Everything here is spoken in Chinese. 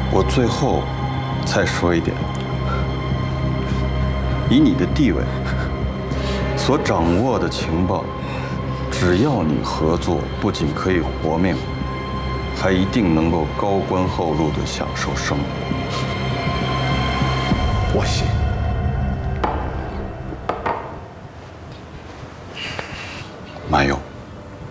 我最后再说一点，以你的地位，所掌握的情报，只要你合作，不仅可以活命，还一定能够高官厚禄地享受生活。 我信。 蛮勇。